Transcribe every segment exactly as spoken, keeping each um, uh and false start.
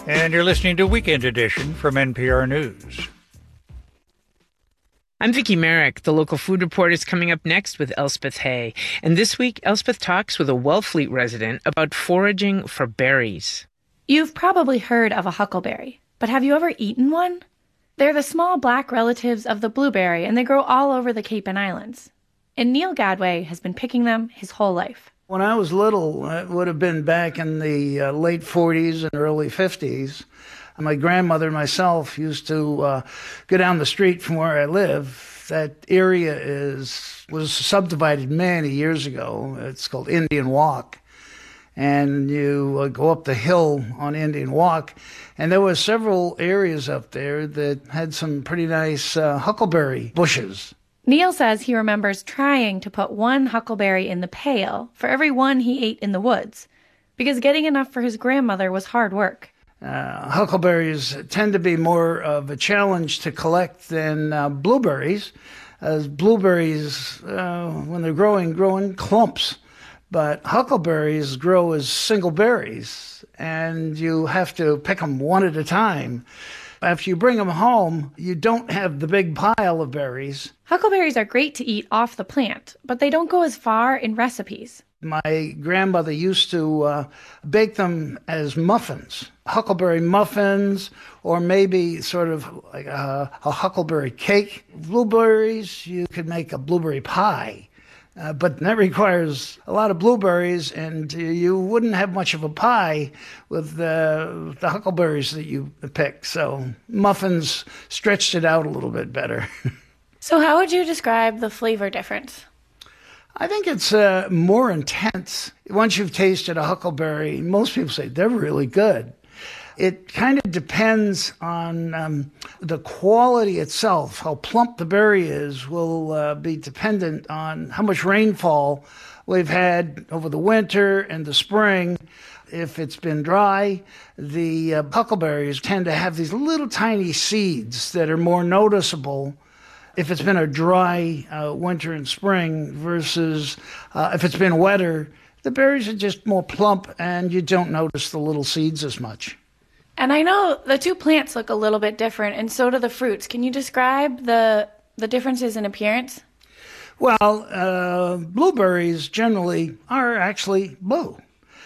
And you're listening to Weekend Edition from N P R News. I'm Vicki Merrick. The local food report is coming up next with Elspeth Hay. And this week, Elspeth talks with a Wellfleet resident about foraging for berries. You've probably heard of a huckleberry, but have you ever eaten one? They're the small black relatives of the blueberry, and they grow all over the Cape and Islands. And Neil Gadway has been picking them his whole life. When I was little, it would have been back in the uh, late forties and early fifties. My grandmother and myself used to uh, go down the street from where I live. That area is was subdivided many years ago. It's called Indian Walk. And you uh, go up the hill on Indian Walk, and there were several areas up there that had some pretty nice uh, huckleberry bushes. Neil says he remembers trying to put one huckleberry in the pail for every one he ate in the woods, because getting enough for his grandmother was hard work. Uh, huckleberries tend to be more of a challenge to collect than uh, blueberries, as blueberries, uh, when they're growing, grow in clumps. But huckleberries grow as single berries, and you have to pick them one at a time. After you bring them home, you don't have the big pile of berries. Huckleberries are great to eat off the plant, but they don't go as far in recipes. My grandmother used to uh, bake them as muffins, huckleberry muffins, or maybe sort of like a, a huckleberry cake. Blueberries, you could make a blueberry pie. Uh, but that requires a lot of blueberries, and you wouldn't have much of a pie with uh, the huckleberries that you pick. So muffins stretched it out a little bit better. So how would you describe the flavor difference? I think it's uh, more intense. Once you've tasted a huckleberry, most people say they're really good. It kind of depends on um, the quality itself. How plump the berry is will uh, be dependent on how much rainfall we've had over the winter and the spring. If it's been dry, the uh, huckleberries tend to have these little tiny seeds that are more noticeable if it's been a dry uh, winter and spring versus uh, if it's been wetter. The berries are just more plump and you don't notice the little seeds as much. And I know the two plants look a little bit different, and so do the fruits. Can you describe the the differences in appearance? Well, uh, blueberries generally are actually blue.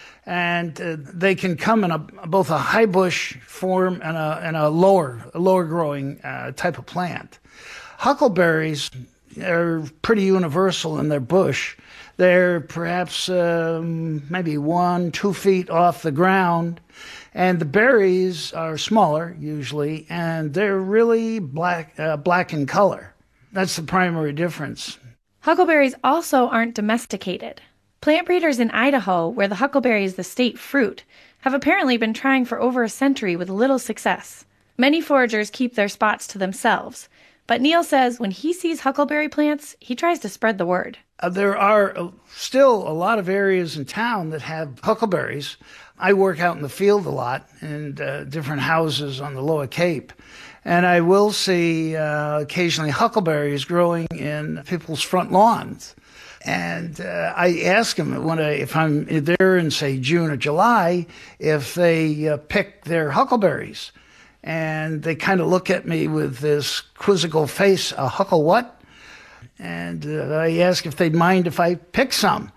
And uh, they can come in a, both a high bush form and a, and a lower, a lower growing uh, type of plant. Huckleberries are pretty universal in their bush. They're perhaps um, maybe one, two feet off the ground. And the berries are smaller, usually, and they're really black, uh, black in color. That's the primary difference. Huckleberries also aren't domesticated. Plant breeders in Idaho, where the huckleberry is the state fruit, have apparently been trying for over a century with little success. Many foragers keep their spots to themselves, but Neil says when he sees huckleberry plants, he tries to spread the word. Uh, there are uh, still a lot of areas in town that have huckleberries. I work out in the field a lot in uh, different houses on the Lower Cape, and I will see uh, occasionally huckleberries growing in people's front lawns. And uh, I ask them when I, if I'm there in, say, June or July, if they uh, pick their huckleberries. And they kind of look at me with this quizzical face, a huckle what? And uh, I ask if they'd mind if I pick some.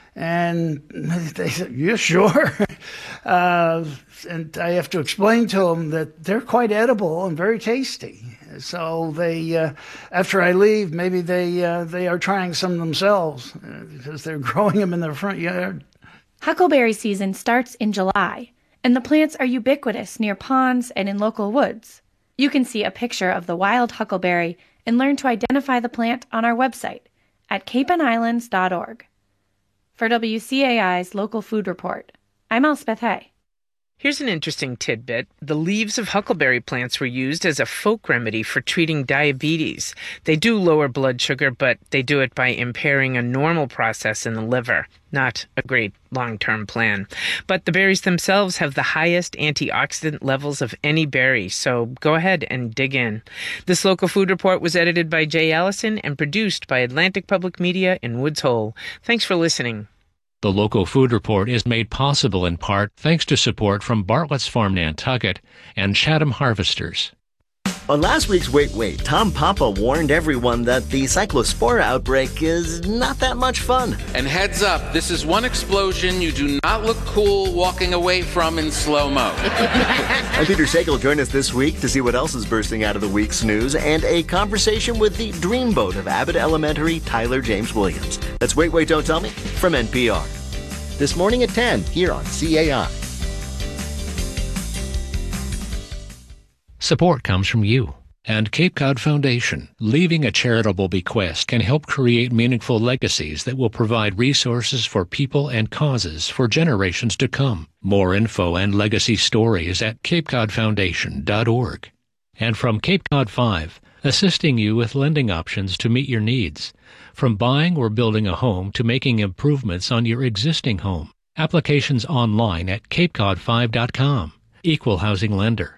And they said, yeah, sure. uh, and I have to explain to them that they're quite edible and very tasty. So they, uh, after I leave, maybe they uh, they are trying some themselves uh, because they're growing them in their front yard. Huckleberry season starts in July, and the plants are ubiquitous near ponds and in local woods. You can see a picture of the wild huckleberry and learn to identify the plant on our website at cape and islands dot org. For W C A I's Local Food Report, I'm Elspeth Hay. Here's an interesting tidbit. The leaves of huckleberry plants were used as a folk remedy for treating diabetes. They do lower blood sugar, but they do it by impairing a normal process in the liver. Not a great long-term plan. But the berries themselves have the highest antioxidant levels of any berry, so go ahead and dig in. This Local Food Report was edited by Jay Allison and produced by Atlantic Public Media in Woods Hole. Thanks for listening. The local food report is made possible in part thanks to support from Bartlett's Farm Nantucket and Chatham Harvesters. On last week's Wait Wait, Tom Papa warned everyone that the cyclospora outbreak is not that much fun. And heads up, this is one explosion you do not look cool walking away from in slow-mo. I'm Peter Sagal. Join us this week to see what else is bursting out of the week's news and a conversation with the dreamboat of Abbott Elementary, Tyler James Williams. That's Wait Wait, Don't Tell Me from N P R. This morning at ten here on C A I. Support comes from you and Cape Cod Foundation. Leaving a charitable bequest can help create meaningful legacies that will provide resources for people and causes for generations to come. More info and legacy stories at cape cod foundation dot org. And from Cape Cod five, assisting you with lending options to meet your needs. From buying or building a home to making improvements on your existing home. Applications online at cape cod five dot com. Equal housing lender.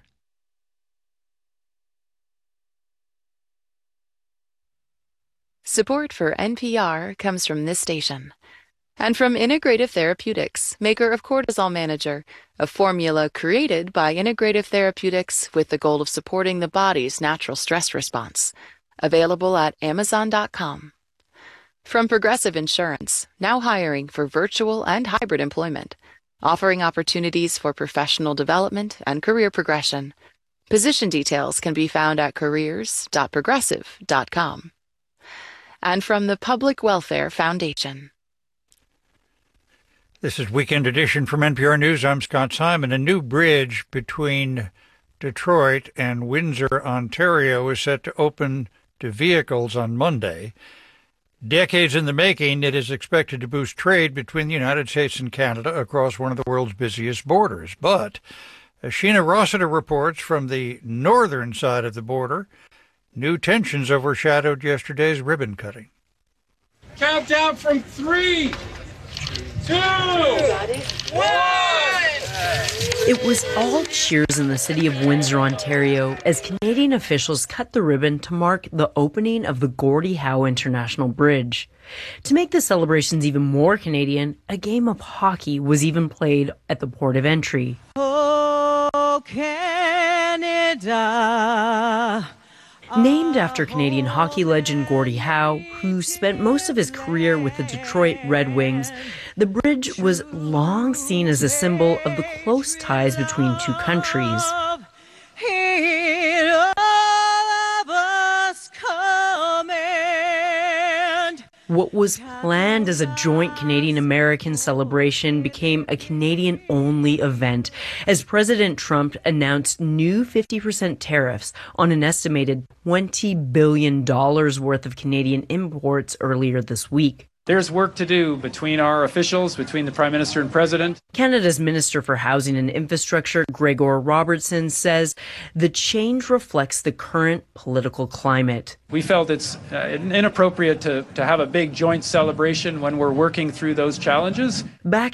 Support for N P R comes from this station and from Integrative Therapeutics, maker of Cortisol Manager, a formula created by Integrative Therapeutics with the goal of supporting the body's natural stress response. Available at amazon dot com. From Progressive Insurance, now hiring for virtual and hybrid employment, offering opportunities for professional development and career progression. Position details can be found at careers dot progressive dot com. And from the Public Welfare Foundation. This is Weekend Edition from N P R News. I'm Scott Simon. A new bridge between Detroit and Windsor, Ontario, is set to open to vehicles on Monday. Decades in the making, it is expected to boost trade between the United States and Canada across one of the world's busiest borders. But, as Sheena Rossiter reports from the northern side of the border, new tensions overshadowed yesterday's ribbon cutting. Countdown from three, two, one! It was all cheers in the city of Windsor, Ontario, as Canadian officials cut the ribbon to mark the opening of the Gordie Howe International Bridge. To make the celebrations even more Canadian, a game of hockey was even played at the port of entry. Oh, Canada. Named after Canadian hockey legend Gordie Howe, who spent most of his career with the Detroit Red Wings, the bridge was long seen as a symbol of the close ties between two countries. What was planned as a joint Canadian-American celebration became a Canadian-only event as President Trump announced new fifty percent tariffs on an estimated twenty billion dollars worth of Canadian imports earlier this week. There's work to do between our officials, between the Prime Minister and President. Canada's Minister for Housing and Infrastructure, Gregor Robertson, says the change reflects the current political climate. We felt it's uh, inappropriate to, to have a big joint celebration when we're working through those challenges. Back